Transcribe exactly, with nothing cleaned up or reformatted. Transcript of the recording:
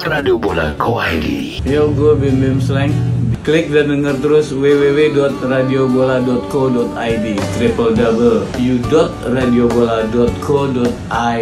radiobola titik I D. Yo, gue Bim Bim Slang. Klik dan denger terus w w w dot radiobola dot co dot i d, triple w w w dot radiobola dot co dot i